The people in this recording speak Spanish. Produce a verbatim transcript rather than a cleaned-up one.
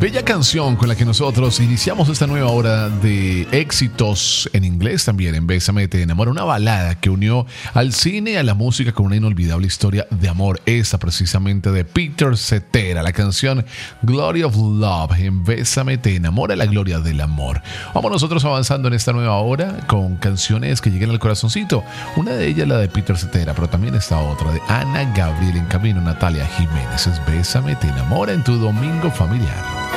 Bella canción con la que nosotros iniciamos esta nueva hora de éxitos en inglés también en Bésame te enamora, una balada que unió al cine y a la música con una inolvidable historia de amor, esa precisamente de Peter Cetera, la canción Glory of Love en Bésame te enamora, la gloria del amor. Vamos nosotros avanzando en esta nueva hora con canciones que lleguen al corazoncito, una de ellas la de Peter Cetera, pero también está otra de Ana Gabriel en camino, Natalia Jiménez, es Bésame te enamora en tu domingo familiar.